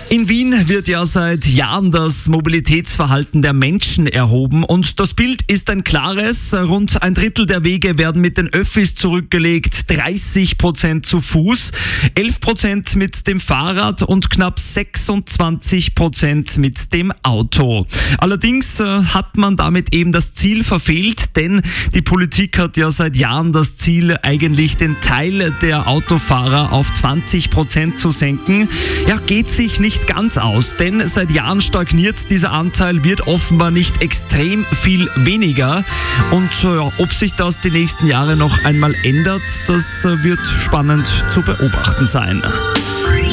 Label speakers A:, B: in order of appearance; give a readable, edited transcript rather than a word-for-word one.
A: In Wien wird ja seit Jahren das Mobilitätsverhalten der Menschen erhoben und das Bild ist ein klares. Rund ein Drittel der Wege werden mit den Öffis zurückgelegt, 30% zu Fuß, 11% mit dem Fahrrad und knapp 26% mit dem Auto. Allerdings hat man damit eben das Ziel verfehlt, denn die Politik hat ja seit Jahren das Ziel, eigentlich den Teil der Autofahrer auf 20% zu senken. Ja, geht sich nicht ganz aus, denn seit Jahren stagniert dieser Anteil, wird offenbar nicht extrem viel weniger und ob sich das die nächsten Jahre noch einmal ändert, das wird spannend zu beobachten sein.